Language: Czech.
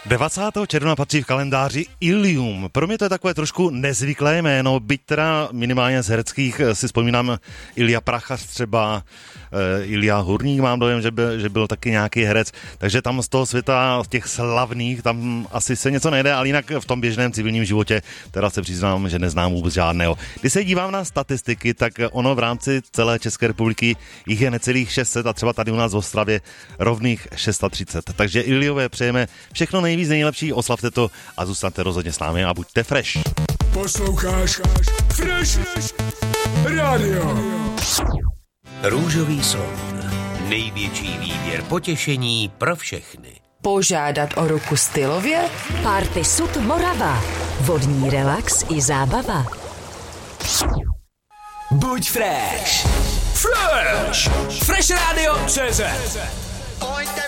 20. června patří v kalendáři Ilium. Pro mě to je takové trošku nezvyklé jméno, byť teda minimálně z hereckých si vzpomínám Ilja Prachař třeba, Ilja Hurník mám dojem, že byl taky nějaký herec, takže tam z toho světa, z těch slavných, tam asi se něco nejde, ale jinak v tom běžném civilním životě teda se přiznám, že neznám vůbec žádného. Když se dívám na statistiky, tak ono v rámci celé České republiky jich je necelých 600 a třeba tady u nás v Ostravě rovných 630. Takže Iliové přejeme všechno nejvíc nejlepší, oslavte to a zůstaňte rozhodně s námi a buďte fresh. Posloucháš Fresh Radio. Růžový slon. Největší výběr potěšení pro všechny. Požádat o ruku stylově? Party Sud Morava. Vodní relax i zábava. Buď fresh. Fresh. Fresh Radio CZ.